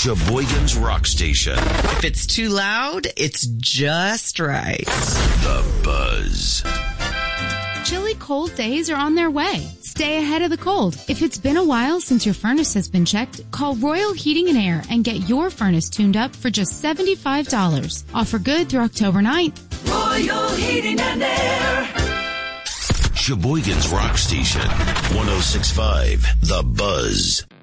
Sheboygan's Rock Station. If it's too loud, it's just right. The Buzz. Chilly cold days are on their way. Stay ahead of the cold. If it's been a while since your furnace has been checked, call Royal Heating and Air and get your furnace tuned up for just $75. Offer good through October 9th. Royal Heating and Air. Sheboygan's Rock Station, 106.5, The Buzz.